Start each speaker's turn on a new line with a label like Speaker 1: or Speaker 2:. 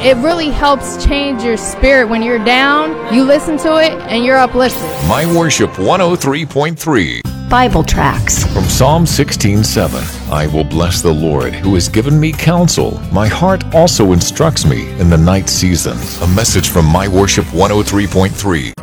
Speaker 1: it really helps change your spirit. When you're down, you listen to it and you're uplifted.
Speaker 2: My Worship 103.3.
Speaker 3: Bible tracts.
Speaker 2: From Psalm 16:7, I will bless the Lord who has given me counsel. My heart also instructs me in the night season. A message from My Worship 103.3.